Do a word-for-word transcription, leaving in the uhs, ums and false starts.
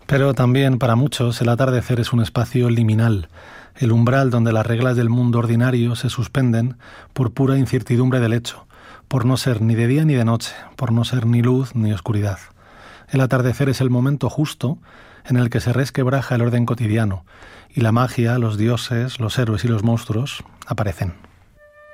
Pero también para muchos el atardecer es un espacio liminal, el umbral donde las reglas del mundo ordinario se suspenden por pura incertidumbre del hecho, por no ser ni de día ni de noche, por no ser ni luz ni oscuridad. El atardecer es el momento justo en el que se resquebraja el orden cotidiano y la magia, los dioses, los héroes y los monstruos aparecen.